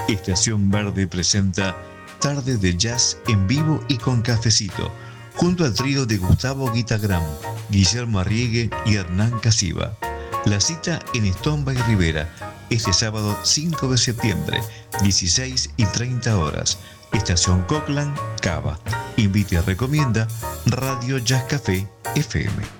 Estación Verde presenta Tarde de Jazz en vivo y con cafecito, junto al trío de Gustavo Guitagram, Guillermo Arriegue y Hernán Casiva. La cita en Stone Bay Rivera, este sábado 5 de septiembre, 16:30 horas. Estación Cockland, Cava. Invita y recomienda Radio Jazz Café FM.